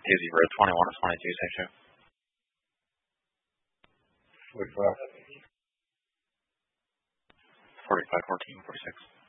Easy for a 21 or 22 section. 45. 45, 14, 46.